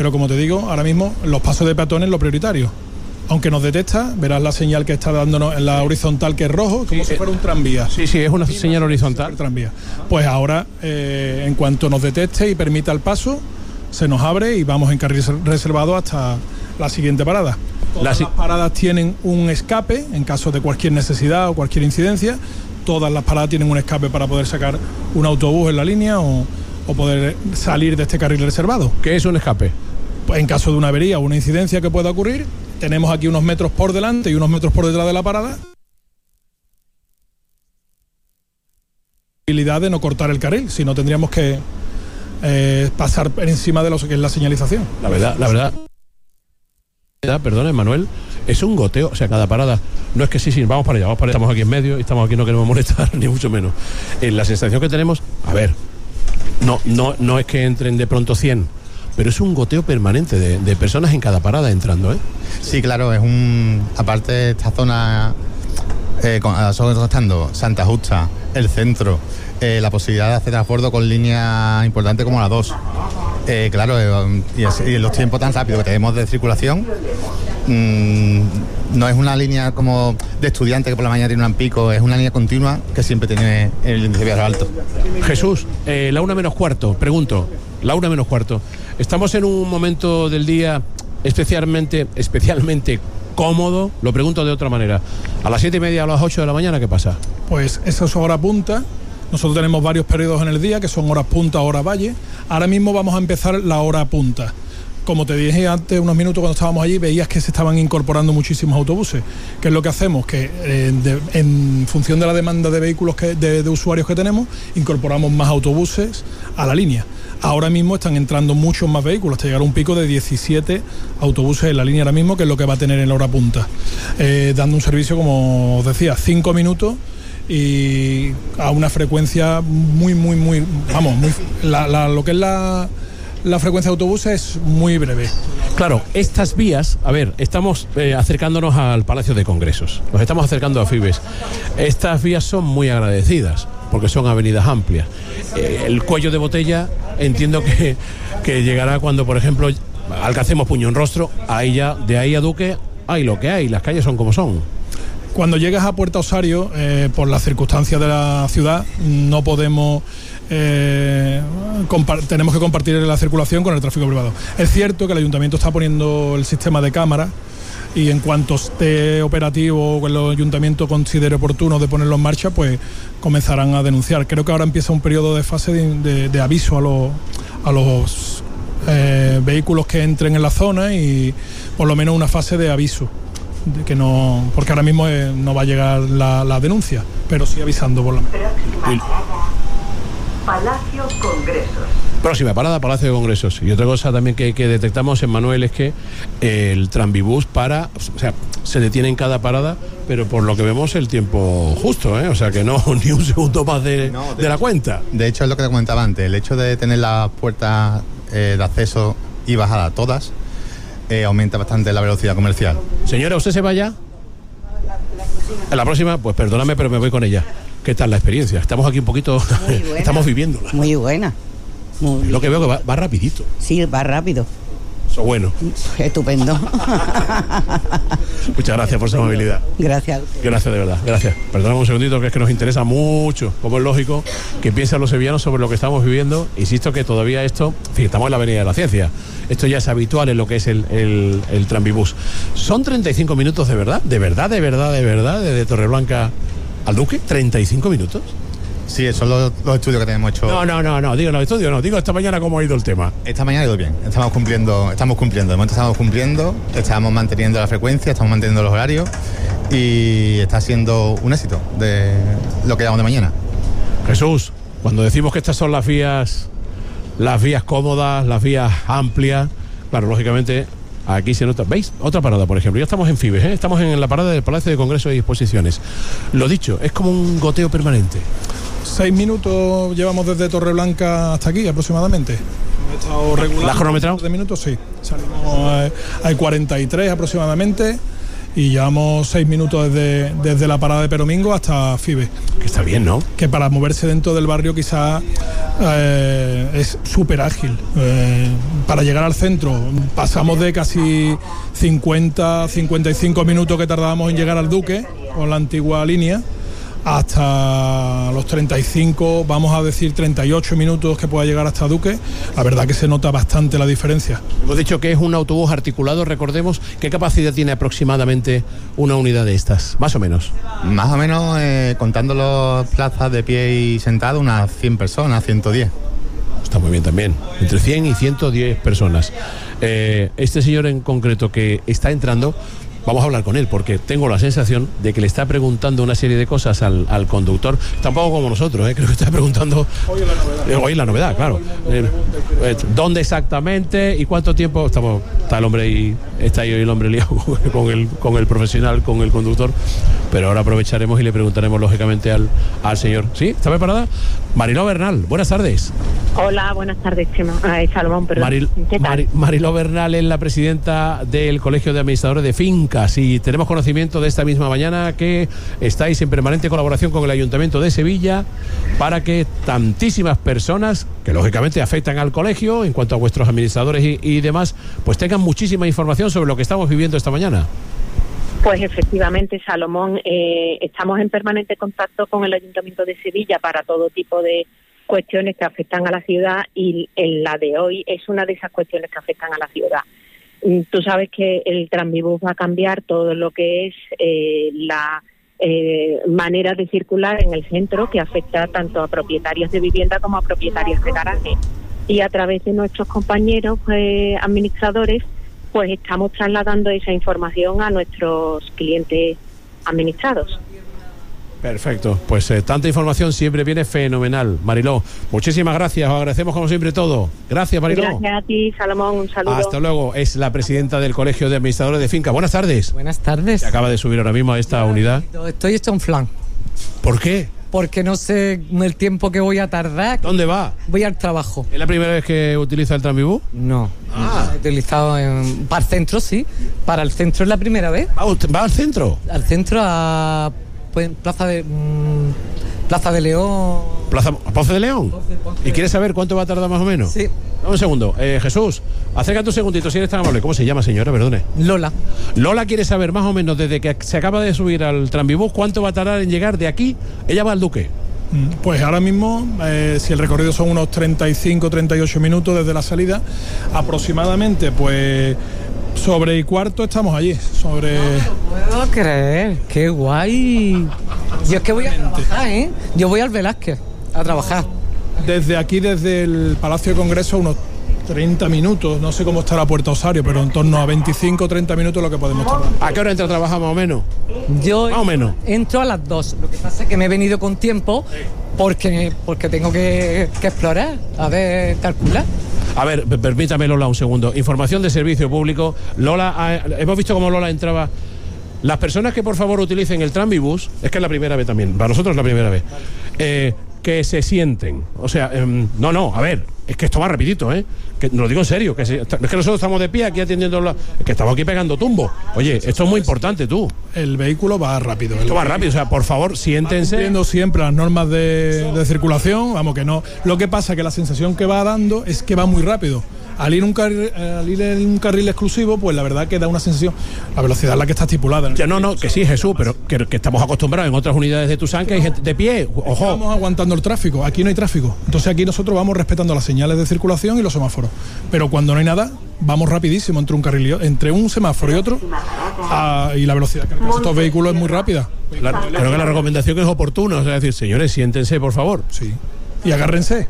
Pero como te digo, ahora mismo los pasos de peatones es lo prioritario. Aunque nos detecta, verás la señal que está dándonos en la horizontal, que es rojo, como si fuera un tranvía. Sí, es una señal horizontal. Tranvía. Pues ahora, en cuanto nos detecte y permita el paso, se nos abre y vamos en carril reservado hasta la siguiente parada. Todas las paradas tienen un escape en caso de cualquier necesidad o cualquier incidencia. Todas las paradas tienen un escape para poder sacar un autobús en la línea o poder salir de este carril reservado. ¿Qué es un escape? Pues en caso de una avería o una incidencia que pueda ocurrir, tenemos aquí unos metros por delante y unos metros por detrás de la parada. Posibilidad de no cortar el carril, si no tendríamos que pasar por encima de lo que es la señalización. La verdad, perdón, Manuel, es un goteo, o sea, cada parada. No es que sí, vamos para allá, estamos aquí en medio y estamos aquí, no queremos molestar, ni mucho menos. La sensación que tenemos, a ver, no es que entren de pronto 100, pero es un goteo permanente de personas en cada parada entrando, ¿eh? Sí, claro, es aparte esta zona, estando Santa Justa, el centro, la posibilidad de hacer transbordo con líneas importantes como la 2. Claro, y los tiempos tan rápidos que tenemos de circulación, no es una línea como de estudiante que por la mañana tiene un pico, es una línea continua que siempre tiene el índice viario alto. Jesús, la 1:15, pregunto, la 1:15, ¿estamos en un momento del día especialmente cómodo? Lo pregunto de otra manera. ¿A las 7:30 o a las 8 de la mañana qué pasa? Pues eso es hora punta. Nosotros tenemos varios periodos en el día que son horas punta, hora valle. Ahora mismo vamos a empezar la hora punta. Como te dije antes, unos minutos cuando estábamos allí, veías que se estaban incorporando muchísimos autobuses. ¿Qué es lo que hacemos? Que en función de la demanda de vehículos de usuarios que tenemos, incorporamos más autobuses a la línea. Ahora mismo están entrando muchos más vehículos, hasta llegar a un pico de 17 autobuses en la línea ahora mismo, que es lo que va a tener en la hora punta. Dando un servicio, como os decía, 5 minutos y a una frecuencia muy, lo que es la frecuencia de autobuses es muy breve. Claro, estas vías, a ver, estamos acercándonos al Palacio de Congresos, nos estamos acercando a Fibes. Estas vías son muy agradecidas porque son avenidas amplias. El cuello de botella entiendo que llegará cuando, por ejemplo, alcancemos Puño en Rostro. Ahí ya, de ahí a Duque, hay lo que hay, las calles son como son. Cuando llegas a Puerta Osario, por las circunstancias de la ciudad, no podemos... tenemos que compartir la circulación con el tráfico privado. Es cierto que el ayuntamiento está poniendo el sistema de cámaras y en cuanto esté operativo o el ayuntamiento considere oportuno de ponerlo en marcha, pues comenzarán a denunciar. Creo que ahora empieza un periodo de fase de aviso a los vehículos que entren en la zona y por lo menos una fase de aviso. De que no, porque ahora mismo no va a llegar la denuncia, pero sí avisando por lo menos. Palacio Congresos. Próxima parada, Palacio de Congresos. Y otra cosa también que detectamos en Manuel es que el Tranvibús se detiene en cada parada, pero por lo que vemos el tiempo justo, ¿eh? O sea que no, ni un segundo más de la cuenta. De hecho, es lo que te comentaba antes, el hecho de tener las puertas de acceso y bajada todas, aumenta bastante la velocidad comercial. Señora, ¿usted se va ya? ¿En la próxima? Pues perdóname, pero me voy con ella. ¿Qué tal la experiencia? Estamos aquí un poquito... estamos viviéndola. Muy buena. Muy bien. Lo que veo que va rapidito. Sí, va rápido. Eso bueno. Estupendo. Muchas gracias por su amabilidad. Gracias. Gracias, de verdad. Gracias. Perdóname un segundito, que es que nos interesa mucho, como es lógico, que piensen los sevillanos sobre lo que estamos viviendo. Insisto que todavía esto... En fin, estamos en la Avenida de la Ciencia. Esto ya es habitual en lo que es el Tranvibús. Son 35 minutos de verdad, desde Torreblanca al Duque. 35 minutos. Sí, esos son los estudios que tenemos hechos. No, digo los estudios, no, digo esta mañana cómo ha ido el tema. Esta mañana ha ido bien, estamos cumpliendo, de momento estamos cumpliendo, estamos manteniendo la frecuencia, estamos manteniendo los horarios y está siendo un éxito de lo que llevamos de mañana. Jesús, cuando decimos que estas son las vías cómodas, las vías amplias, claro, lógicamente aquí se nota. ¿Veis? Otra parada, por ejemplo. Ya estamos en Fibes, ¿eh? Estamos en la parada del Palacio de Congresos y Exposiciones. Lo dicho, es como un goteo permanente. 6 minutos llevamos desde Torreblanca hasta aquí aproximadamente. He estado regulando. ¿La has cronometrado? De minutos, sí. Salimos a 43 aproximadamente y llevamos 6 minutos desde la parada de Peromingo hasta Fibes. Que está bien, ¿no? Que para moverse dentro del barrio quizás es súper ágil. Para llegar al centro pasamos de casi 55 minutos que tardábamos en llegar al Duque con la antigua línea, hasta los 35, vamos a decir 38 minutos que pueda llegar hasta Duque. La verdad que se nota bastante la diferencia. Hemos dicho que es un autobús articulado, recordemos, ¿qué capacidad tiene aproximadamente una unidad de estas? Más o menos. Más o menos, contando las plazas de pie y sentado, unas 100 personas, 110. Está muy bien también, entre 100 y 110 personas. Este señor en concreto que está entrando, vamos a hablar con él, porque tengo la sensación de que le está preguntando una serie de cosas al conductor, tampoco como nosotros, creo que está preguntando hoy la novedad, claro. ¿Dónde exactamente y cuánto tiempo? Está el hombre y está ahí el hombre liado con el profesional, con el conductor, pero ahora aprovecharemos y le preguntaremos lógicamente al señor. ¿Sí? ¿Está preparada? Mariló Bernal, buenas tardes. Hola, buenas tardes, Chema. Salomón, perdón. ¿Qué tal? Mariló Bernal es la presidenta del Colegio de Administradores de Fincas y tenemos conocimiento de esta misma mañana que estáis en permanente colaboración con el Ayuntamiento de Sevilla para que tantísimas personas que lógicamente afectan al colegio en cuanto a vuestros administradores y demás, pues tengan muchísima información sobre lo que estamos viviendo esta mañana. Pues efectivamente, Salomón, estamos en permanente contacto con el Ayuntamiento de Sevilla para todo tipo de cuestiones que afectan a la ciudad, y en la de hoy es una de esas cuestiones que afectan a la ciudad. Tú sabes que el Transmibus va a cambiar todo lo que es la manera de circular en el centro, que afecta tanto a propietarios de vivienda como a propietarios de garaje. Y a través de nuestros compañeros administradores, pues estamos trasladando esa información a nuestros clientes administrados. Perfecto, pues tanta información siempre viene fenomenal. Mariló, muchísimas gracias, os agradecemos como siempre todo. Gracias, Mariló. Gracias a ti, Salomón, un saludo. Hasta luego, es la presidenta del Colegio de Administradores de Finca. Buenas tardes. Buenas tardes. Se acaba de subir ahora mismo a esta unidad. Estoy hecho un flan. ¿Por qué? Porque no sé el tiempo que voy a tardar. ¿Dónde va? Voy al trabajo. ¿Es la primera vez que utiliza el Transmibus? No. He utilizado para el centro, sí. Para el centro es la primera vez. ¿Va al centro? Al centro a Plaza de León. ¿Ponce de León? ¿Y quieres saber cuánto va a tardar más o menos? Sí. Un segundo. Jesús, acércate un segundito si eres tan amable. ¿Cómo se llama, señora? Perdone. Lola. Lola quiere saber más o menos desde que se acaba de subir al Transmibus cuánto va a tardar en llegar de aquí. Ella va al Duque. Pues ahora mismo, si el recorrido son unos 35-38 minutos desde la salida, aproximadamente, pues sobre y cuarto estamos allí. No puedo creer, qué guay. Yo es que voy a trabajar, Yo voy al Velázquez a trabajar. Desde aquí, desde el Palacio de Congreso, unos 30 minutos, no sé cómo estará Puerta Osario, pero en torno a 25-30 minutos lo que podemos tardar. ¿A qué hora entra a trabajar más o menos? Yo más o menos entro a las 2. Lo que pasa es que me he venido con tiempo porque tengo que explorar, a ver, calcular. A ver, permítame, Lola, un segundo. Información de servicio público. Lola, hemos visto cómo Lola entraba. Las personas que por favor utilicen el Transmibus, es que es la primera vez también, para nosotros es la primera vez, que se sienten. O sea, a ver, es que esto va rapidito, que lo digo en serio, es que nosotros estamos de pie aquí atendiendo es que estamos aquí pegando tumbo. Oye, esto es muy importante, tú. El vehículo va rápido. Esto va rápido, o sea, por favor, siéntense. Cumpliendo siempre las normas de circulación, vamos, que no. Lo que pasa es que la sensación que va dando es que va muy rápido. Al ir en un carril exclusivo, pues la verdad que da una sensación, la velocidad es la que está estipulada. Ya, no, que sí, Jesús, pero que estamos acostumbrados en otras unidades de Tusán que hay gente de pie, ojo. Estamos aguantando el tráfico, aquí no hay tráfico. Entonces aquí nosotros vamos respetando las señales de circulación y los semáforos. Pero cuando no hay nada, vamos rapidísimo entre un semáforo y otro, y la velocidad que alcanzan estos vehículos es muy rápida. Creo que la recomendación es oportuna, o sea, decir, señores, siéntense, por favor. Sí. Y agárrense.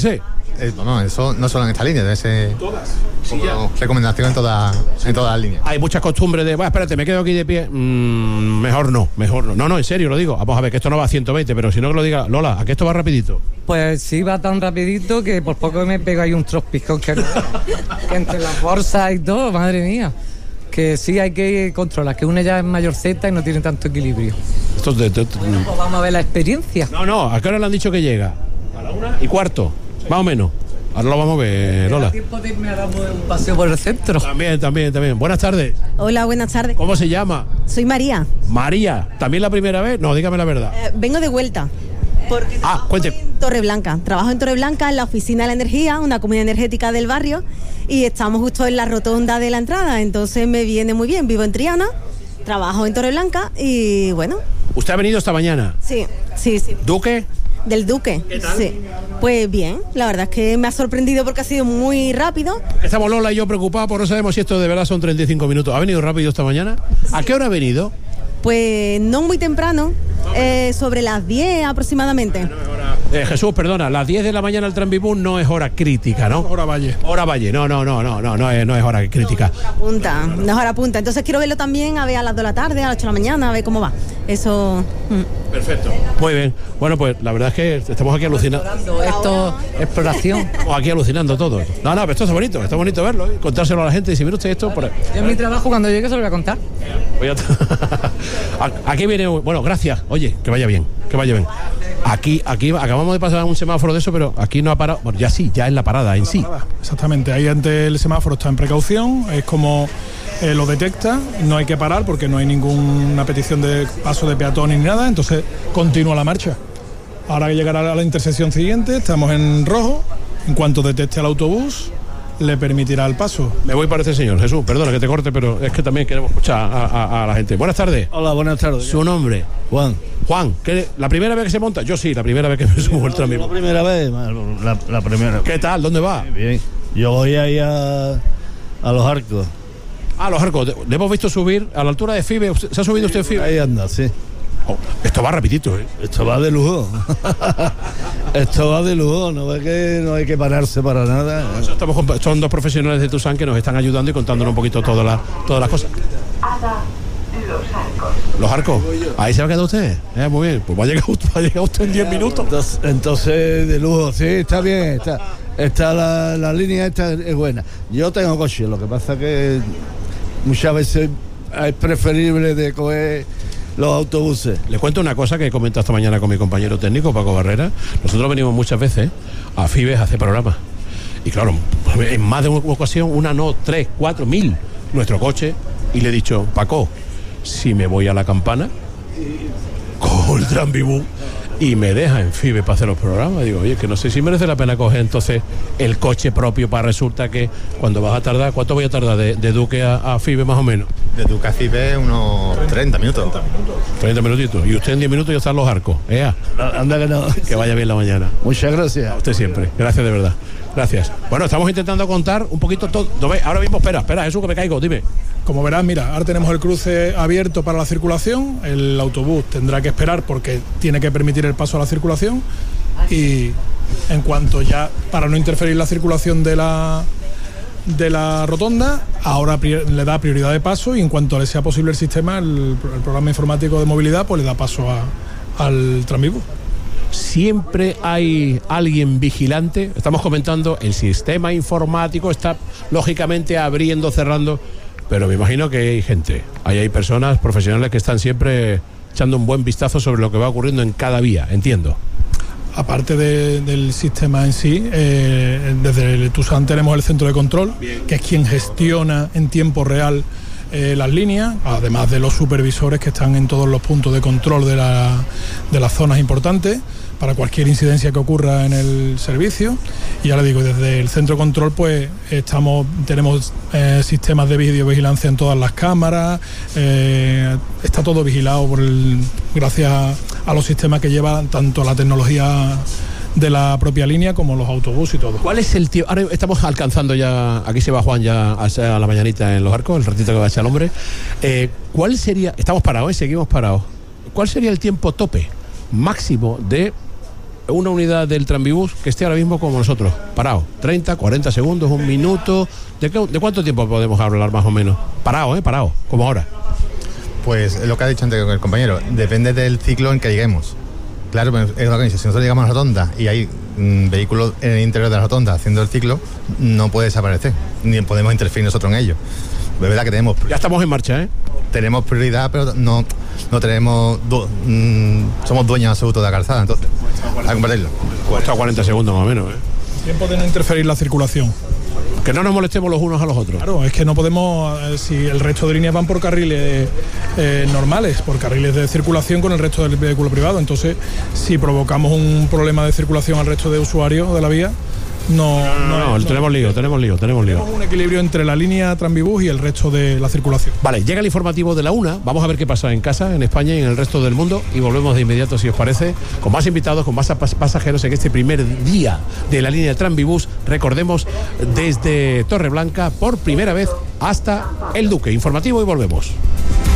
No, eso no solo en esta línea, debe ser recomendación en todas las líneas. Hay muchas costumbres de, espérate, me quedo aquí de pie. Mejor no. No, en serio lo digo. Vamos a ver, que esto no va a 120, pero si no que lo diga Lola, ¿a que esto va rapidito? Pues sí, va tan rapidito que por poco me pego ahí un trospicón que entre las bolsas y todo, madre mía. Que sí hay que controlar, que una ya es mayorceta y no tiene tanto equilibrio. Pues vamos a ver la experiencia. No, ¿a qué hora le han dicho que llega? A la 1:15, más o menos. Ahora lo vamos a ver, Lola. ¿Hay tiempo de irme a dar un paseo por el centro? También. Buenas tardes. Hola, buenas tardes. ¿Cómo se llama? Soy María. María, ¿también la primera vez? No, dígame la verdad. Vengo de vuelta. Porque cuente. en Torreblanca. Trabajo en Torreblanca, en la oficina de la energía, una comunidad energética del barrio, y estamos justo en la rotonda de la entrada, entonces me viene muy bien. Vivo en Triana, trabajo en Torreblanca y bueno. ¿Usted ha venido esta mañana? Sí. ¿Duque? Del Duque. ¿Qué tal? Sí. Pues bien, la verdad es que me ha sorprendido porque ha sido muy rápido. Estamos Lola y yo preocupados porque no sabemos si esto de verdad son 35 minutos. ¿Ha venido rápido esta mañana? Sí. ¿A qué hora ha venido? Pues no muy temprano, sobre las 10 aproximadamente. Jesús, perdona, las 10 de la mañana el Tranvibus no es hora crítica, ¿no? Hora valle. Hora valle, no es hora crítica. No es hora punta. Entonces quiero verlo también, a ver a las 2 de la tarde, a las 8 de la mañana, a ver cómo va. Eso. Perfecto. Muy bien. Bueno, pues la verdad es que estamos aquí alucinando. Esto, exploración. Estamos aquí alucinando todo. No, pero esto está bonito verlo, contárselo a la gente y si mira usted esto. Yo en mi trabajo cuando llegue se lo voy a contar. Aquí viene, bueno, gracias. Oye, que vaya bien. Aquí acabamos de pasar un semáforo de eso, pero aquí no ha parado. Bueno, ya es la parada en sí. Exactamente, ahí ante el semáforo está en precaución, es como lo detecta, no hay que parar porque no hay ninguna petición de paso de peatones ni nada, entonces continúa la marcha. Ahora que llegará a la intersección siguiente, estamos en rojo, en cuanto detecte al autobús, le permitirá el paso. Me voy para este señor. Jesús, perdona que te corte, pero es que también queremos escuchar a la gente. Buenas tardes. Hola, buenas tardes. ¿Su nombre? Juan, ¿la primera vez que se monta? Yo sí, la primera vez que me subo el trámite. La primera vez, la primera. ¿Qué tal? ¿Dónde va? Bien. Yo voy ahí a Los Arcos. Los Arcos. Le hemos visto subir a la altura de Fibe. ¿Se ha subido usted Fibe? Ahí anda, sí. Esto va rapidito, ¿eh? Esto va de lujo. Esto va de lujo, no hay que pararse para nada. Son dos profesionales de Tusán que nos están ayudando y contándonos un poquito todas las cosas. Los Arcos. Ahí se va a quedar usted. Muy bien. Pues va a llegar usted en 10 minutos. Entonces, de lujo, sí, está bien. Está la línea esta es buena. Yo tengo coche, lo que pasa que muchas veces es preferible de coger los autobuses. Le cuento una cosa que he comentado esta mañana con mi compañero técnico, Paco Barrera. Nosotros venimos muchas veces a Fibes a hacer programas. Y claro, en más de una ocasión, 3, 4 mil, nuestro coche. Y le he dicho, Paco, si me voy a La Campana, cojo el Tranvibus y me deja en Fibes para hacer los programas. Digo, oye, que no sé si merece la pena coger entonces el coche propio para resulta que cuando vas a tardar, ¿cuánto voy a tardar de Duque a Fibes más o menos? De Duque a Fibes unos 30 minutos. 30 minutitos. Y usted en 10 minutos ya está en Los Arcos. Anda que no. Que vaya bien la mañana. Muchas gracias. A usted siempre. Gracias de verdad. Gracias. Bueno, estamos intentando contar un poquito todo. Ahora mismo, espera, Jesús, que me caigo, dime. Como verás, mira, ahora tenemos el cruce abierto para la circulación, el autobús tendrá que esperar porque tiene que permitir el paso a la circulación y en cuanto ya, para no interferir la circulación de la rotonda, ahora le da prioridad de paso y en cuanto le sea posible el sistema, el programa informático de movilidad, pues le da paso al Tranvibus. Siempre hay alguien vigilante. Estamos comentando, el sistema informático está lógicamente abriendo, cerrando, pero me imagino que hay gente, hay personas profesionales que están siempre echando un buen vistazo sobre lo que va ocurriendo en cada vía, entiendo. Aparte del sistema en sí, desde el Tusán tenemos el centro de control, que es quien gestiona en tiempo real las líneas, además de los supervisores que están en todos los puntos de control de las zonas importantes para cualquier incidencia que ocurra en el servicio. Y ya le digo, desde el centro de control pues tenemos sistemas de videovigilancia en todas las cámaras, está todo vigilado gracias a los sistemas que lleva tanto la tecnología de la propia línea como los autobuses y todo. ¿Cuál es el tiempo? Ahora estamos alcanzando ya, aquí se va Juan ya a la mañanita en Los Arcos, el ratito que va a echar el hombre. ¿Cuál sería, estamos parados, seguimos parados, cuál sería el tiempo tope máximo de una unidad del Tranvibus que esté ahora mismo como nosotros, parado? 30, 40 segundos, un minuto. ¿De cuánto tiempo podemos hablar más o menos? Parado, como ahora. Pues lo que ha dicho antes el compañero, depende del ciclo en que lleguemos. Claro, es lo que dice, si nosotros llegamos a la rotonda y hay vehículos en el interior de la rotonda haciendo el ciclo, no puede desaparecer, ni podemos interferir nosotros en ello. Es verdad que ya estamos en marcha, tenemos prioridad, pero no tenemos somos dueños absolutos de la calzada, entonces a compartirlo. Cuesta 40 segundos más o menos, Tiempo de no interferir la circulación. Que no nos molestemos los unos a los otros. Claro, es que no podemos, si el resto de líneas van por carriles normales, por carriles de circulación con el resto del vehículo privado. Entonces, si provocamos un problema de circulación al resto de usuarios de la vía, no, tenemos lío. tenemos un equilibrio entre la línea Tranvibús y el resto de la circulación. Vale, llega el informativo de la 1. Vamos a ver qué pasa en casa, en España y en el resto del mundo. Y volvemos de inmediato, si os parece, con más invitados, con más pasajeros en este primer día de la línea Tranvibús. Recordemos, desde Torreblanca, por primera vez hasta El Duque. Informativo y volvemos.